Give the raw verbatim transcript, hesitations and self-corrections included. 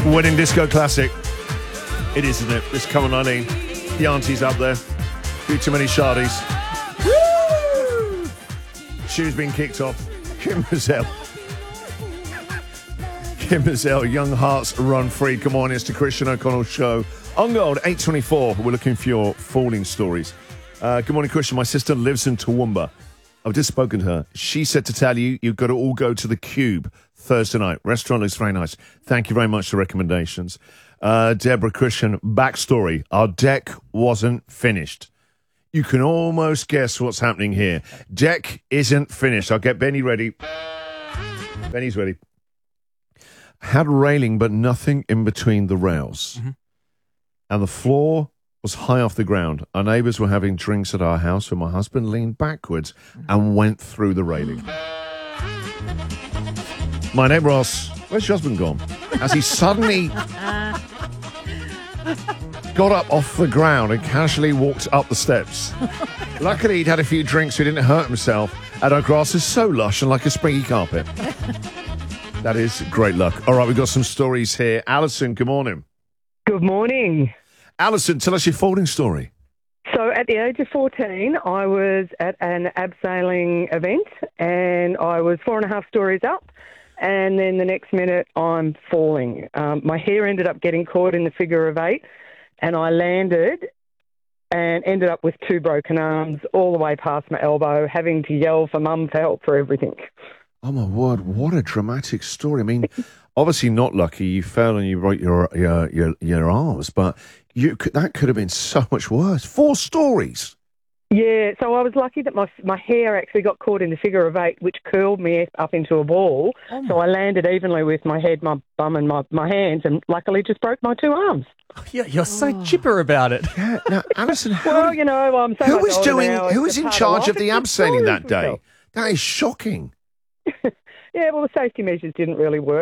Wedding disco classic. It is, isn't it? It's coming on in. The auntie's up there. Few too many shardies. Woo! Shoes being kicked off. Kim Mazel. Kim Mazel, Young Hearts Run Free. Come on, it's the Christian O'Connell Show. On Gold, eight twenty-four. We're looking for your falling stories. Uh, good morning, Christian. My sister lives in Toowoomba. I've just spoken to her. She said to tell you, you've got to all go to the Cube Thursday night. Restaurant looks very nice. Thank you very much for recommendations. Uh, Deborah, Christian, backstory. Our deck wasn't finished. You can almost guess what's happening here. Deck isn't finished. I'll get Benny ready. Benny's ready. Had railing, but nothing in between the rails. Mm-hmm. And the floor was high off the ground. Our neighbours were having drinks at our house when my husband leaned backwards and went through the railing. My neighbour asks, where's your husband gone? As he suddenly got up off the ground and casually walked up the steps. Luckily, he'd had a few drinks so he didn't hurt himself, and our grass is so lush and like a springy carpet. That is great luck. All right, we've got some stories here. Alison, good morning. Good morning. Alison, tell us your folding story. So at the age of fourteen, I was at an abseiling event and I was four and a half stories up, and then the next minute I'm falling. Um, my hair ended up getting caught in the figure of eight and I landed and ended up with two broken arms all the way past my elbow, having to yell for mum for help for everything. Oh, my word, what a dramatic story. I mean, obviously not lucky you fell and you broke your your your, your arms, but you could, that could have been so much worse. Four stories. Yeah, so I was lucky that my my hair actually got caught in the figure of eight, which curled me up into a ball. Oh, so I landed evenly with my head, my bum and my, my hands, and luckily just broke my two arms. Yeah, you're so oh. chipper about it. Yeah, now, Alison, how well, did, you know, I'm so who much was doing? now, Who was in charge of the abseiling that day? Myself. That is shocking. Yeah, well, the safety measures didn't really work.